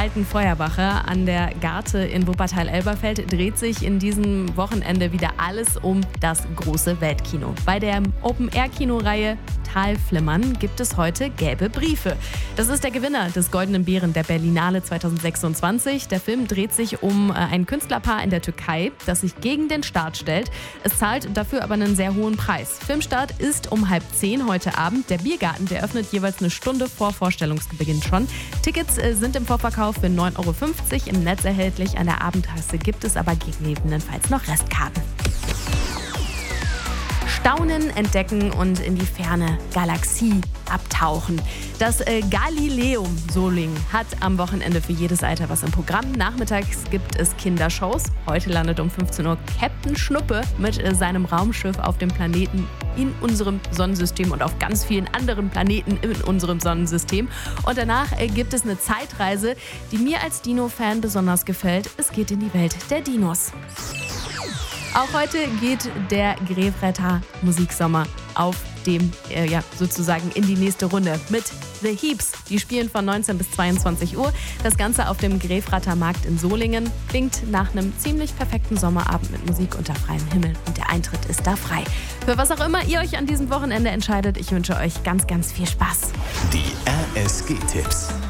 Alten Feuerwache an der Garte in Wuppertal-Elberfeld dreht sich in diesem Wochenende wieder alles um das große Weltkino. Bei der Open-Air-Kinoreihe Talflimmern gibt es heute gelbe Briefe. Das ist der Gewinner des Goldenen Bären der Berlinale 2026. Der Film dreht sich um ein Künstlerpaar in der Türkei, das sich gegen den Staat stellt. Es zahlt dafür aber einen sehr hohen Preis. Filmstart ist um 9:30 heute Abend. Der Biergarten, der öffnet jeweils eine Stunde vor Vorstellungsbeginn schon. Tickets sind im Vorverkauf für 9,50 € im Netz erhältlich. An der Abendkasse gibt es aber gegebenenfalls noch Restkarten. Staunen, entdecken und in die ferne Galaxie abtauchen. Das Galileum Solingen hat am Wochenende für jedes Alter was im Programm. Nachmittags gibt es Kindershows. Heute landet um 15 Uhr Captain Schnuppe mit seinem Raumschiff auf dem Planeten in unserem Sonnensystem und auf ganz vielen anderen Planeten in unserem Sonnensystem. Und danach gibt es eine Zeitreise, die mir als Dino-Fan besonders gefällt. Es geht in die Welt der Dinos. Auch heute geht der Grefratter Musiksommer auf dem, sozusagen in die nächste Runde mit The Heeps. Die spielen von 19 bis 22 Uhr. Das Ganze auf dem Grefratter Markt in Solingen. Klingt nach einem ziemlich perfekten Sommerabend mit Musik unter freiem Himmel. Und der Eintritt ist da frei. Für was auch immer ihr euch an diesem Wochenende entscheidet, ich wünsche euch ganz, ganz viel Spaß. Die RSG-Tipps.